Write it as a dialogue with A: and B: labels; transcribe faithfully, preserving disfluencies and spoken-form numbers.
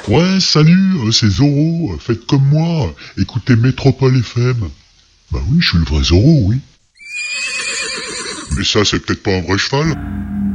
A: Ouais, salut, euh, c'est Zoro, euh, faites comme moi, euh, écoutez Métropole F M. Bah oui, je suis le vrai Zoro, oui. Mais ça, c'est peut-être pas un vrai cheval.